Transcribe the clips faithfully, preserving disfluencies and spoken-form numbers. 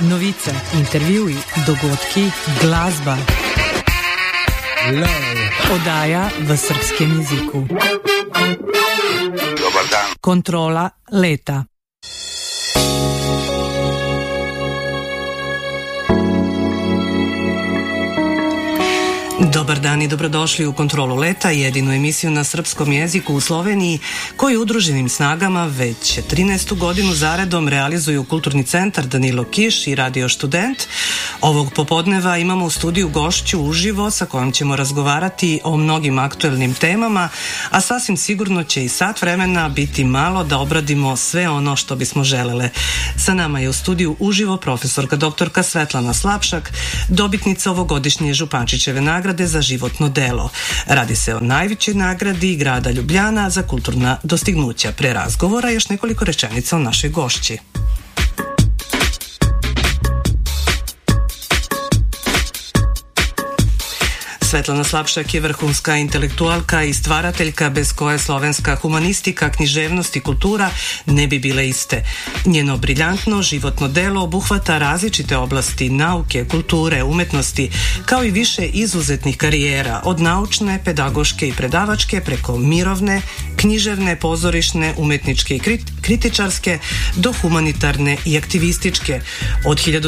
Novice, intervjuji, dogodki, glasba. Love. Oddaja v srpskem jeziku. Dobar dan. Kontrola leta. Dobar dan i dobrodošli u Kontrolu leta, jedinu emisiju na srpskom jeziku u Sloveniji koju udruženim snagama već trinaestu godinu zaredom realizuju Kulturni centar Danilo Kiš i Radio Student. Ovog popodneva imamo u studiju gošću uživo sa kojom ćemo razgovarati o mnogim aktuelnim temama, a sasvim sigurno će i sat vremena biti malo da obradimo sve ono što bismo želele. Sa nama je u studiju uživo profesorka doktorka Svetlana Slapšak, dobitnica ovogodišnje Župančićeve nagrade za životno delo. Radi se o najvećoj nagradi grada Ljubljana za kulturna dostignuća. Pre razgovora još nekoliko rečenica o našoj gošći. Svetlana Slapšak je vrhunska intelektualka i stvarateljka bez koje slovenska humanistika, književnost i kultura ne bi bile iste. Njeno briljantno životno delo obuhvata različite oblasti nauke, kulture, umetnosti, kao i više izuzetnih karijera, od naučne, pedagoške i predavačke preko mirovne, književne, pozorišne, umetničke i kritičarske do humanitarne i aktivističke. Od hiljadu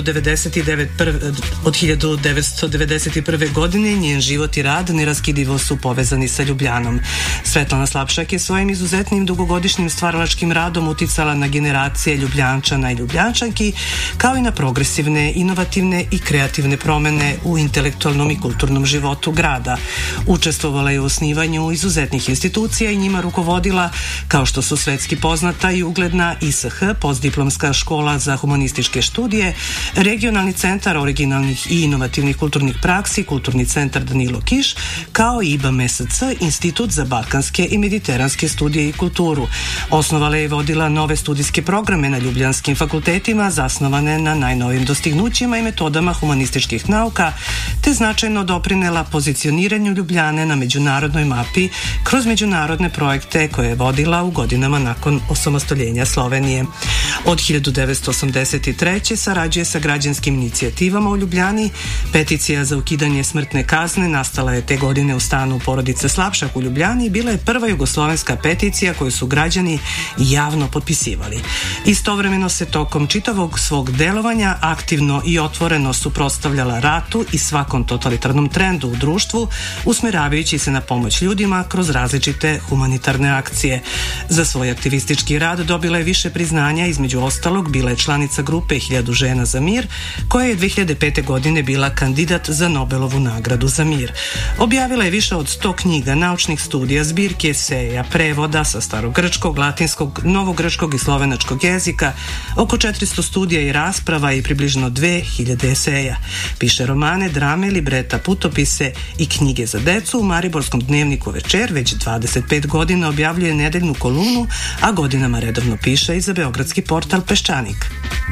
devetsto devedeset prve. godine njen život i rad neraskidivo su povezani sa Ljubljanom. Svetlana Slapšak je svojim izuzetnim dugogodišnjim stvaralačkim radom uticala na generacije Ljubljančana i Ljubljančanki, kao i na progresivne, inovativne i kreativne promene u intelektualnom i kulturnom životu grada. Učestvovala je u osnivanju izuzetnih institucija i njima rukovodila, kao što su svetski poznata i ugledna I S H, postdiplomska škola za humanističke studije, regionalni centar originalnih i inovativnih kulturnih praksi, Kulturni centar Danilo Kiš, kao i I B A M S C, Institut za balkanske i mediteranske studije i kulturu. Osnovala je i vodila nove studijske programe na ljubljanskim fakultetima, zasnovane na najnovim dostignućima i metodama humanističkih nauka, te značajno doprinela pozicioniranju Ljubljane na međunarodnoj mapi kroz međunarodne projekte koje je vodila u godinama nakon osamostoljenja Slovenije. Od hiljadu devetsto osamdeset treće. sarađuje sa građanskim inicijativama u Ljubljani. Peticija za ukidanje smrtne kazne nastala je te godine u stanu porodice Slapšak u Ljubljani i bila je prva jugoslovenska peticija koju su građani javno potpisivali. Istovremeno se tokom čitavog svog delovanja aktivno i otvoreno suprotstavljala ratu i svakom totalitarnom trendu u društvu, usmeravajući se na pomoć ljudima kroz različite humanitarne akcije. Za svoj aktivistički rad dobila je više priznanja, između ostalog bila je članica grupe Hiljadu žena za mir, koja je dve hiljade pete. godine bila kandidat za Nobelovu nagradu za mir. Objavila je više od sto knjiga, naučnih studija, zbirki eseja, prevoda sa starogrčkog, latinskog, novogrčkog i slovenačkog jezika, oko četiristo studija i rasprava i približno dve hiljade eseja. Piše romane, drame, libreta, putopise i knjige za decu. U Mariborskom dnevniku Večer već dvadeset pet godina objavljuje nedeljnu kolumnu, a godinama redovno piše i za beogradski portal Peščanik.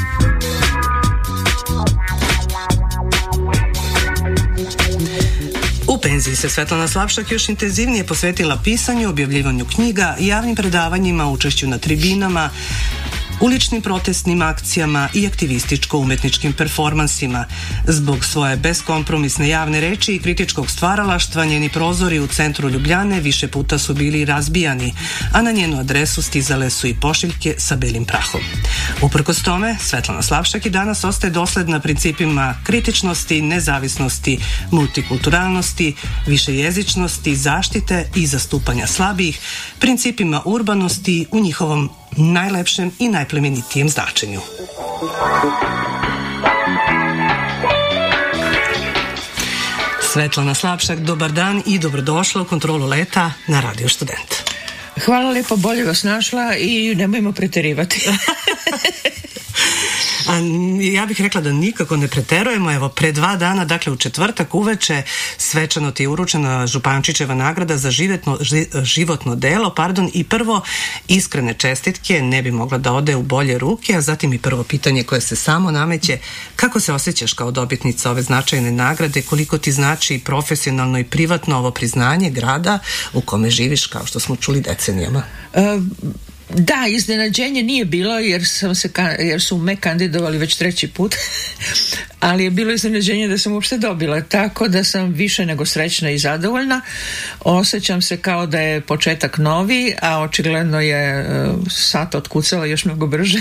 U penziji se Svetlana Slapšak još intenzivnije posvetila pisanju, objavljivanju knjiga, javnim predavanjima, učešću na tribinama, uličnim protestnim akcijama i aktivističko-umetničkim performansima. Zbog svoje beskompromisne javne reči i kritičkog stvaralaštva njeni prozori u centru Ljubljane više puta su bili razbijani, a na njenu adresu stizale su i pošiljke sa belim prahom. Uprkos tome, Svetlana Slapšak i danas ostaje dosledna principima kritičnosti, nezavisnosti, multikulturalnosti, višejezičnosti, zaštite i zastupanja slabijih, principima urbanosti u njihovom najlepšem i najplemenitijem značenju. Svetlana Slapšak, dobar dan i dobrodošla u Kontrolu leta na Radio Student. Hvala lepo, bolje vas našla i nemojmo preterivati. A ja bih rekla da nikako ne preterujemo. Evo, pre dva dana, dakle u četvrtak uveče, svečano ti je uručena Župančićeva nagrada za životno, životno delo, pardon, i prvo iskrene čestitke, ne bi mogla da ode u bolje ruke, a zatim i prvo pitanje koje se samo nameće: kako se osjećaš kao dobitnica ove značajne nagrade, koliko ti znači profesionalno i privatno ovo priznanje grada u kome živiš, kao što smo čuli, decenijama? Uh, Da, iznenađenje nije bilo jer, sam se, jer su me kandidovali već treći put, ali je bilo iznenađenje da sam uopšte dobila, tako da sam više nego srećna i zadovoljna. Osjećam se kao da je početak novi, a očigledno je uh, sat otkucala još mnogo brže.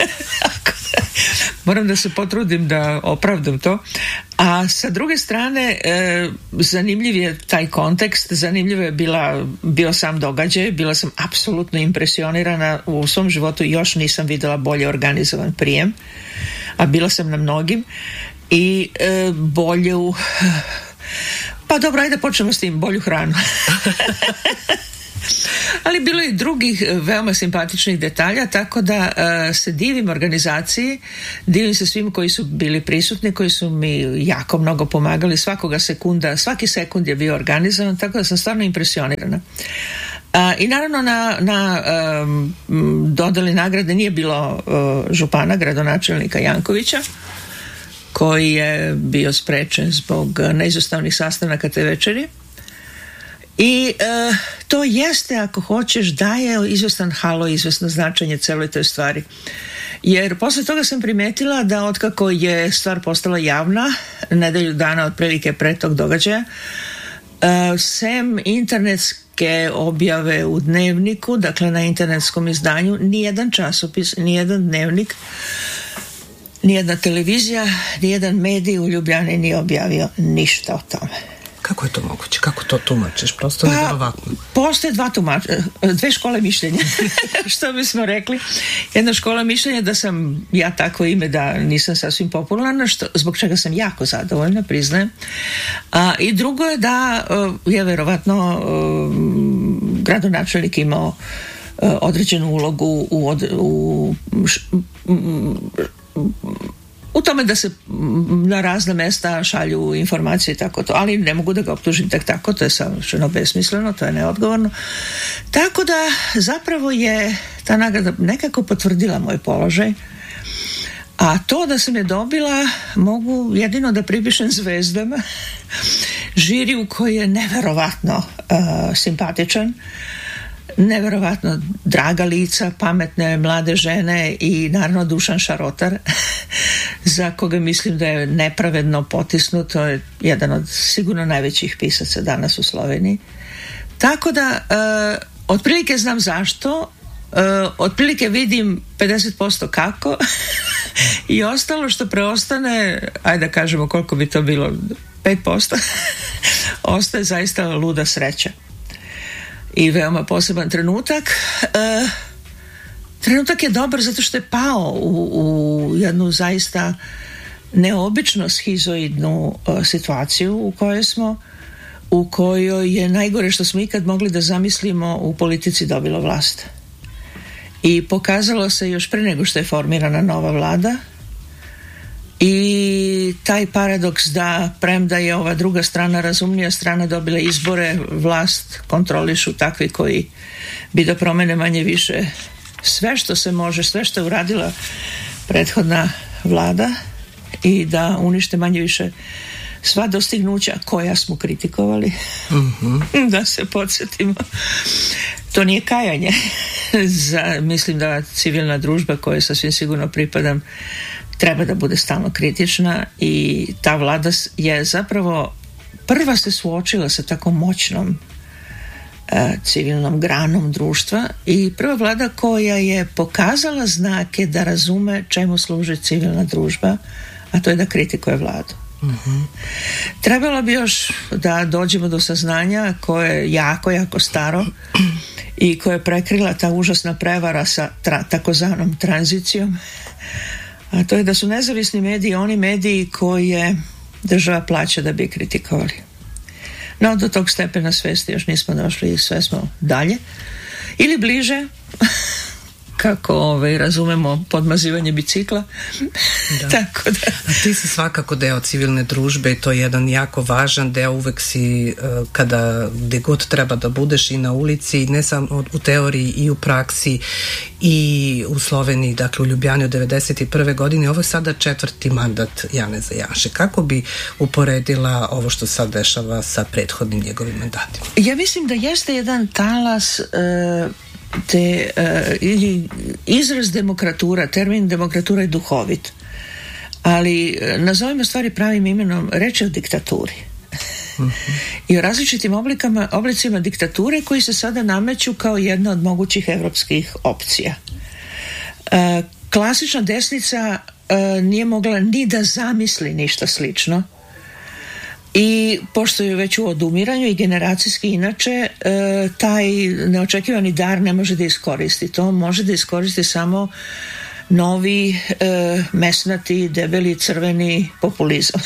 Moram da se potrudim da opravdam to. A sa druge strane, e, zanimljiv je taj kontekst, zanimljivo je bila, bio sam događaj, bila sam apsolutno impresionirana, u svom životu još nisam vidjela bolje organizovan prijem, a bila sam na mnogim i e, bolju, pa dobro, ajde počnemo s tim, bolju hranu. Ali bilo je i drugih veoma simpatičnih detalja, tako da uh, se divim organizaciji, divim se svim koji su bili prisutni, koji su mi jako mnogo pomagali, svakoga sekunda, svaki sekund je bio organizovan, tako da sam stvarno impresionirana. Uh, I naravno na, na um, dodali nagrade nije bilo uh, župana, gradonačelnika Jankovića, koji je bio sprečen zbog neizostavnih sastanaka te večeri. I e, to jeste, ako hoćeš, daje izvestan halo, izvesno značenje celoj toj stvari. Jer posle toga sam primetila da otkako je stvar postala javna, nedelju dana otprilike pre tog događaja, e, sem internetske objave u dnevniku, dakle na internetskom izdanju, nijedan časopis, nijedan dnevnik, nijedna televizija, nijedan medij u Ljubljani nije objavio ništa o tome. Kako je to moguće? Kako to tumačiš? Prosto pa, nevjerovatno. Postoje dva tumača, dve škole mišljenja, što bismo rekli. Jedna škola mišljenja da sam ja takvo ime, da nisam sasvim popularna, što, zbog čega sam jako zadovoljna, priznajem. A, I drugo je da je verovatno gradonačelnik imao određenu ulogu u, od, u š, u tome da se na razna mesta šalju informacije i tako to, ali ne mogu da ga optužim tek tako, to je savršeno besmisleno, to je neodgovorno. Tako da zapravo je ta nagrada nekako potvrdila moj položaj, a to da sam je dobila mogu jedino da pripišem zvezdama, žiriju koji je neverovatno uh, simpatičan, neverovatno draga lica, pametne mlade žene i naravno Dušan Šarotar, za koga mislim da je nepravedno potisnut, to je jedan od sigurno najvećih pisaca danas u Sloveniji. Tako da uh, otprilike znam zašto, uh, otprilike vidim pedeset posto kako i ostalo što preostane, ajde da kažemo koliko bi to bilo, pet posto ostaje zaista luda sreća. I veoma poseban trenutak. E, trenutak je dobar zato što je pao u, u jednu zaista neobično schizoidnu e, situaciju u kojoj smo, u kojoj je najgore što smo ikad mogli da zamislimo u politici dobilo vlast. I pokazalo se još pre nego što je formirana nova vlada i taj paradoks da premda je ova druga strana, razumnija strana, dobila izbore, vlast kontrolišu takvi koji bi da promene manje više sve što se može, sve što je uradila prethodna vlada i da unište manje više sva dostignuća koja smo kritikovali. Mm-hmm. Da se podsjetimo. To nije kajanje. Za, mislim da civilna družba kojoj sasvim sigurno pripadam treba da bude stalno kritična i ta vlada je zapravo prva se suočila sa tako moćnom e, civilnom granom društva i prva vlada koja je pokazala znake da razume čemu služi civilna družba, a to je da kritikuje vladu. Mm-hmm. Trebalo bi još da dođemo do saznanja koje je jako, jako staro i koje je prekrila ta užasna prevara sa tra, takozvanom tranzicijom, a to je da su nezavisni mediji oni mediji koje država plaća da bi kritikovali. No, do tog stepena svesti još nismo došli i sve smo dalje ili bliže, kako ovaj, razumemo podmazivanje bicikla. Da. Tako da. A ti si svakako deo civilne družbe i to je jedan jako važan deo, uvek si uh, kada gde god treba da budeš i na ulici, ne samo u teoriji i u praksi i u Sloveniji, dakle u Ljubljani od devedeset prve godine. Ovo je sada četvrti mandat Janeza Janše. Kako bi uporedila ovo što sad dešava sa prethodnim njegovim mandatima? Ja mislim da jeste jedan talas uh, te, uh, izraz demokratura, termin demokratura je duhovit, ali nazovimo stvari pravim imenom, reč je o diktaturi. Uh-huh. I o različitim oblikama, oblicima diktature koji se sada nameću kao jedna od mogućih evropskih opcija. Uh, klasična desnica uh, nije mogla ni da zamisli ništa slično. I pošto je već u odumiranju i generacijski inače, e, taj neočekivani dar ne može da iskoristi. To može da iskoristi samo novi, e, mesnati, debeli, crveni populizam.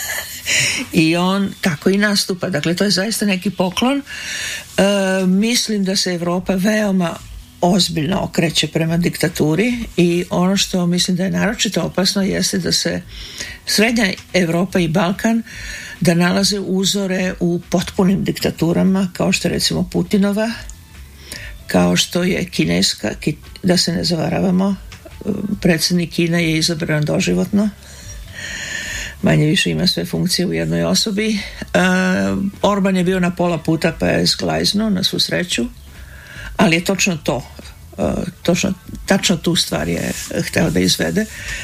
I on tako i nastupa. Dakle, to je zaista neki poklon. E, mislim da se Evropa veoma ozbiljno okreće prema diktaturi i ono što mislim da je naročito opasno jeste da se Srednja Evropa i Balkan da nalaze uzore u potpunim diktaturama kao što je recimo Putinova, kao što je kineska, da se ne zavaravamo, predsjednik Kine je izabran doživotno, manje više ima sve funkcije u jednoj osobi. uh, Orban je bio na pola puta pa je sglajzno na svu sreću, ali je točno to uh, točno, tačno tu stvar je hteo da izvede.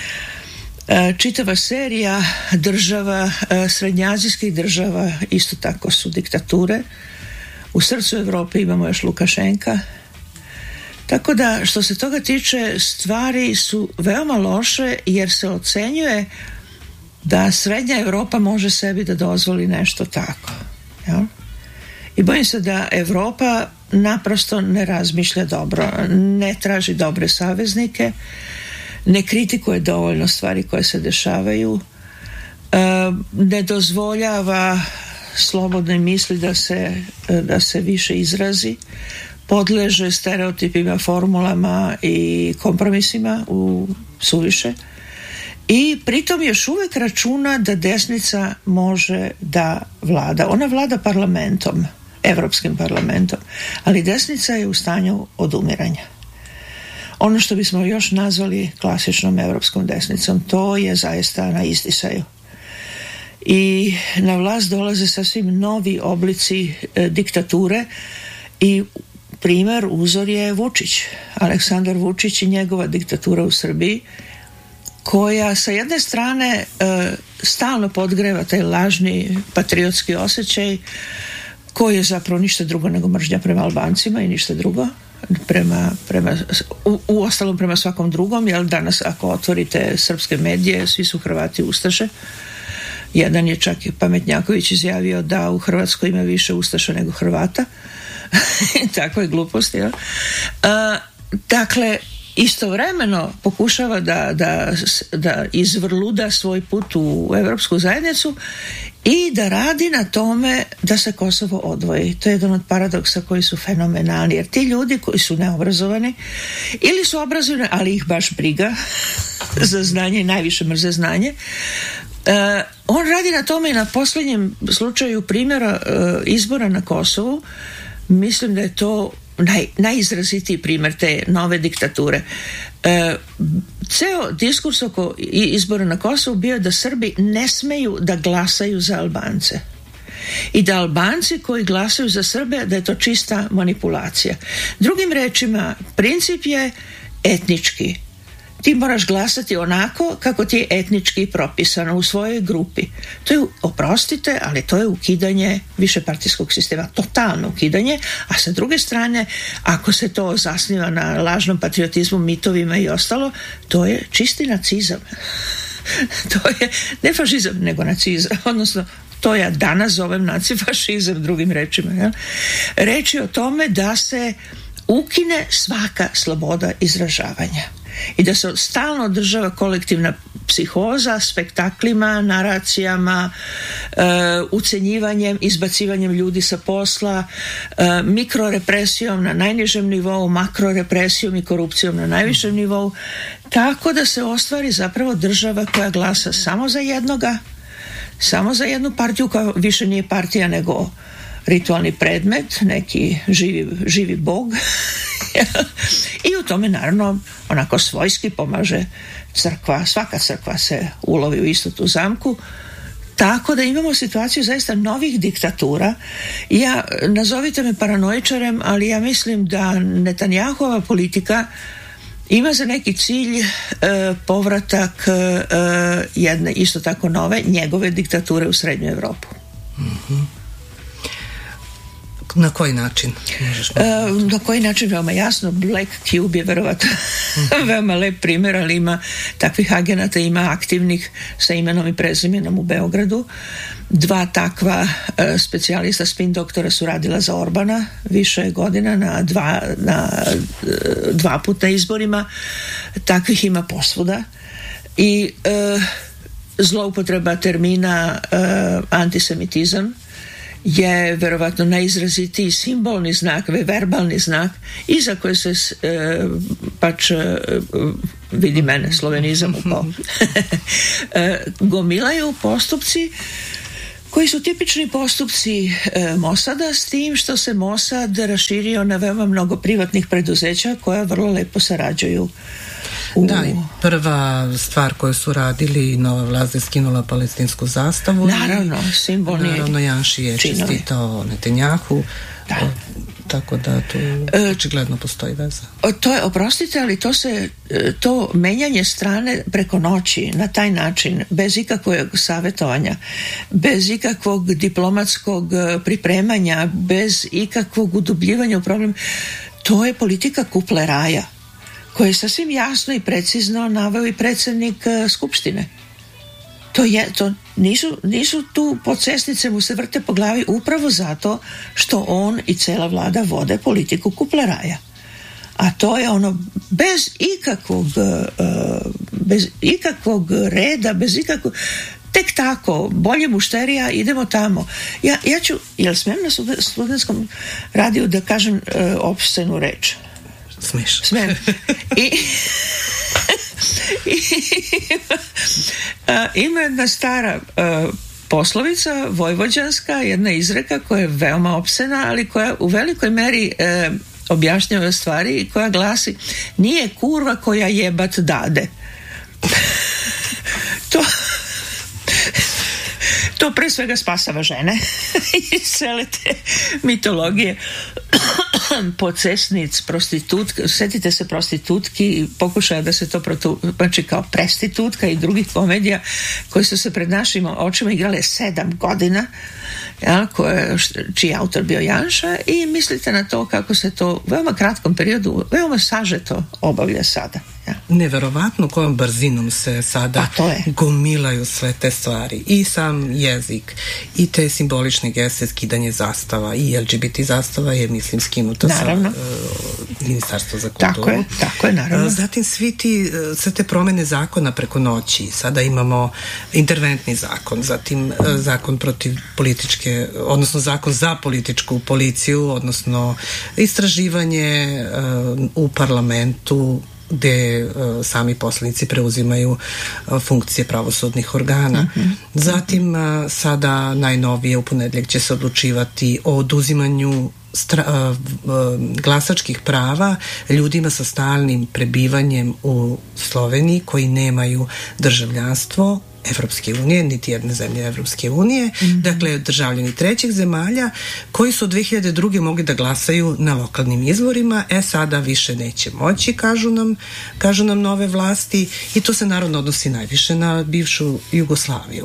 Čitava serija država, srednjoazijskih država isto tako su diktature. U srcu Evrope imamo još Lukašenka. Tako da što se toga tiče stvari su veoma loše jer se ocenjuje da Srednja Evropa može sebi da dozvoli nešto tako. Ja? I bojim se da Evropa naprosto ne razmišlja dobro, ne traži dobre saveznike, ne kritikuje dovoljno stvari koje se dešavaju, ne dozvoljava slobodnoj misli da se, da se više izrazi, podleže stereotipima, formulama i kompromisima u suviše i pritom još uvijek računa da desnica može da vlada. Ona vlada parlamentom, Evropskim parlamentom, ali desnica je u stanju odumiranja. Ono što bismo još nazvali klasičnom evropskom desnicom, to je zaista na izdisaju. I na vlast dolaze sasvim novi oblici e, diktature i primer, uzor je Vučić. Aleksandar Vučić i njegova diktatura u Srbiji, koja sa jedne strane e, stalno podgreva taj lažni patriotski osjećaj koji je zapravo ništa drugo nego mržnja prema Albancima i ništa drugo. Prema, prema, u, u ostalom prema svakom drugom, jer danas ako otvorite srpske medije, svi su Hrvati ustaše. Jedan je čak i Pametnjaković izjavio da u Hrvatskoj ima više ustaša nego Hrvata. Takva je glupost, jel? A, dakle, istovremeno pokušava da, da, da izvrluda svoj put u Evropsku zajednicu i da radi na tome da se Kosovo odvoji. To je jedan od paradoksa koji su fenomenalni, jer ti ljudi koji su neobrazovani ili su obrazovani, ali ih baš briga za znanje i najviše mrze znanje, Uh, on radi na tome i na posljednjem slučaju primjera uh, izbora na Kosovu. Mislim da je to naj, najizrazitiji primjer te nove diktature. Uh, ceo diskurs oko izbora na Kosovu bio da Srbi ne smeju da glasaju za Albance. I da Albanci koji glasaju za Srbe, da je to čista manipulacija. Drugim rečima, princip je etnički. Ti moraš glasati onako kako ti je etnički propisano u svojoj grupi. To je, oprostite, ali to je ukidanje višepartijskog sistema, totalno ukidanje, a sa druge strane, ako se to zasniva na lažnom patriotizmu, mitovima i ostalo, to je čisti nacizam. To je ne fašizam, nego nacizam, odnosno to ja danas zovem nacifašizam, drugim rečima. Ja? Reč je o tome da se ukine svaka sloboda izražavanja i da se stalno održava kolektivna psihoza, spektaklima, naracijama, e, ucenjivanjem, izbacivanjem ljudi sa posla, e, mikrorepresijom na najnižem nivou, makrorepresijom i korupcijom na najvišem nivou, tako da se ostvari zapravo država koja glasa samo za jednoga, samo za jednu partiju koja više nije partija nego ritualni predmet, neki živi, živi bog. I u tome naravno onako svojski pomaže crkva. Svaka crkva se ulovi u istu tu zamku. tako da imamo situaciju zaista novih diktatura. Ja, nazovite me paranoičarem, ali ja mislim da Netanjahova politika ima za neki cilj e, povratak e, jedne isto tako nove njegove diktature u Srednju Evropu. Mm-hmm. Na koji način? E, na koji način veoma jasno. Black Cube je verovatno mm-hmm. veoma lep primjer, ali ima takvih agenata, ima aktivnih sa imenom i prezimenom u Beogradu. Dva takva e, specijalista spin doktora su radila za Orbana više godina na dva, na, e, dva puta izborima. Takvih ima posvuda i e, zloupotreba termina e, antisemitizam je verovatno najizrazitiji simbolni znak, verbalni znak iza koje se e, pač e, vidi mene slovenizam upao e, gomilaju postupci koji su tipični postupci e, Mosada, s tim što se Mosad raširio na veoma mnogo privatnih preduzeća koja vrlo lepo sarađuju. U... Da, i prva stvar koju su radili, nova vlast je skinula palestinsku zastavu. Naravno, simbolni naravno Janši je činovi. čestitao Netanjahu. Da. O, tako da tu očigledno postoji veza. To je, oprostite, ali to se, to menjanje strane preko noći na taj način, bez ikakvog savjetovanja, bez ikakvog diplomatskog pripremanja, bez ikakvog udubljivanja u problem, to je politika kupleraja, koje je sasvim jasno i precizno naveo i predsjednik uh, Skupštine. To je, to nisu, nisu tu podsesnice mu se vrte po glavi upravo zato što on i cela vlada vode politiku kupleraja. A to je ono bez ikakvog uh, bez ikakvog reda, bez ikakvog tek tako, bolje mušterija, idemo tamo. Ja, ja ću, jel smijem na studentskom radiju da kažem uh, opštenu reč? Smiješ. Smijem. I, i a, ima jedna stara a, poslovica vojvođanska, jedna izreka koja je veoma opsena, ali koja u velikoj meri e, objašnjava stvari i koja glasi: nije kurva koja jebat dade. To to pre svega spasava žene iz cele te mitologije podsesnic, prostitutka. Setite se prostitutki, pokušaja da se to protumači kao prestitutka i drugih komedija koje su se pred našim očima igrale sedam godina, ja, koje, čiji autor bio Janša, i mislite na to kako se to u veoma kratkom periodu veoma sažeto obavlja sada. Ja. Neverovatno kojom brzinom se sada gomilaju sve te stvari, i sam jezik i te simbolične geste, skidanje zastava i L G B T zastava je, mislim, skinuta naravno. sa uh, Ministarstva za kulturu. Tako je, tako je, naravno. Zatim svi ti, sve te promene zakona preko noći. Sada imamo interventni zakon, zatim uh, zakon protiv političke, odnosno zakon za političku policiju, odnosno istraživanje uh, u parlamentu gde uh, sami poslanici preuzimaju uh, funkcije pravosudnih organa. Mm-hmm. Zatim uh, sada najnovije u ponedjeljak će se odlučivati o oduzimanju stra- uh, uh, glasačkih prava ljudima sa stalnim prebivanjem u Sloveniji koji nemaju državljanstvo Evropske unije, niti jedne zemlje Evropske unije, mm-hmm. dakle državljani trećih zemalja koji su od dve hiljade druge mogli da glasaju na lokalnim izborima, e sada više neće moći, kažu nam, kažu nam nove vlasti, i to se naravno odnosi najviše na bivšu Jugoslaviju.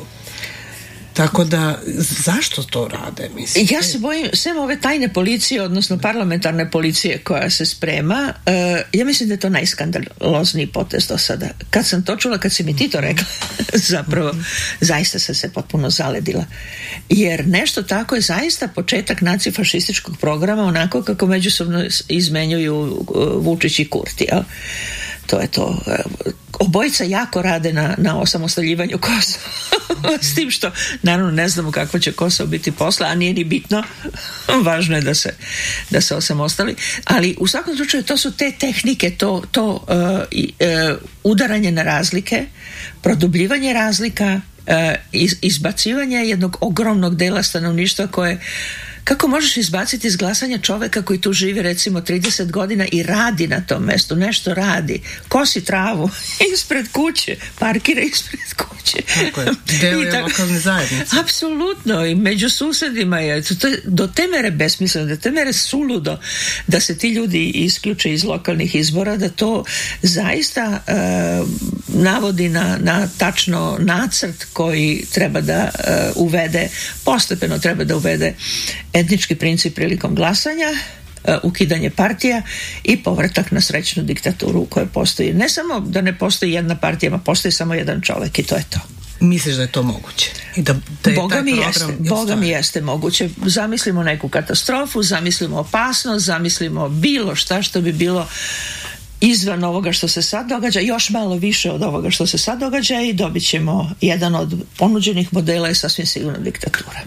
Tako da, zašto to rade, mislim? Ja se bojim, sem ove tajne policije, odnosno parlamentarne policije koja se sprema, uh, ja mislim da je to najskandalozniji potez do sada. Kad sam to čula, kad si mi ti to rekla, zapravo, zaista sam se potpuno zaledila. Jer nešto tako je zaista početak nacifašističkog programa, onako kako međusobno izmenjuju Vučić i Kurti, jel? To je to. Obojica jako rade na, na osamostaljivanju Kosova. S tim što, naravno, ne znamo kako će Kosovo biti posle, a nije ni bitno. Važno je da se, da se osamostali. Ali u svakom slučaju to su te tehnike, to, to uh, uh, udaranje na razlike, produbljivanje razlika, uh, iz, izbacivanje jednog ogromnog dela stanovništva koje, Kako možeš izbaciti iz glasanja čoveka koji tu živi recimo trideset godina i radi na tom mestu, nešto radi, kosi travu ispred kuće, parkira ispred kuće. Tako je, deo je lokalne zajednice. Apsolutno, i među susedima je, to je do te mere besmisleno, do te mere suludo da se ti ljudi isključe iz lokalnih izbora, da to zaista e, navodi na, na tačno nacrt koji treba da e, uvede, postepeno treba da uvede etnički princip prilikom glasanja, ukidanje partija i povratak na srećnu diktaturu u kojoj postoji, ne samo da ne postoji jedna partija, ma postoji samo jedan čovjek i to je to. Misliš da je to moguće? I da, da je Boga taj mi program jeste, Boga mi jeste moguće. Zamislimo neku katastrofu, zamislimo opasnost, zamislimo bilo šta što bi bilo izvan ovoga što se sad događa, još malo više od ovoga što se sad događa i dobit ćemo jedan od ponuđenih modela i sasvim sigurno diktatura.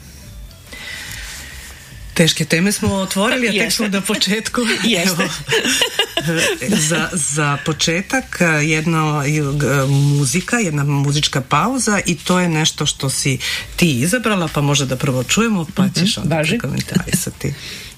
Teške teme smo otvorili, a tek smo na početku. Jeste. Evo, za, za početak jedna muzika, jedna muzička pauza i to je nešto što si ti izabrala, pa možda da prvo čujemo, pa ćeš onda komentarisati.